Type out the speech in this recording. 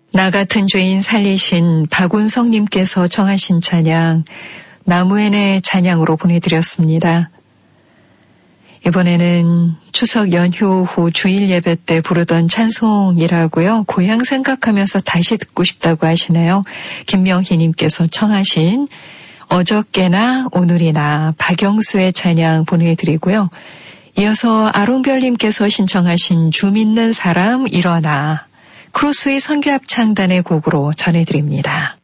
나 같은 죄인 살리신 박운성님께서 청하신 찬양 나무엔의 찬양으로 보내드렸습니다. 이번에는 추석 연휴 후 주일 예배 때 부르던 찬송이라고요. 고향 생각하면서 다시 듣고 싶다고 하시네요. 김명희님께서 청하신 어저께나 오늘이나 박영수의 찬양 보내드리고요. 이어서 아롱별님께서 신청하신 주 믿는 사람 일어나 크로스웨이 선교합창단의 곡으로 전해드립니다.